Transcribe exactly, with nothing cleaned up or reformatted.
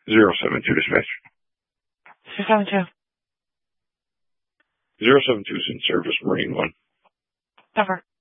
Zero seven two dispatch. Zero seven two. Zero seven two is in service, Marine one. Over.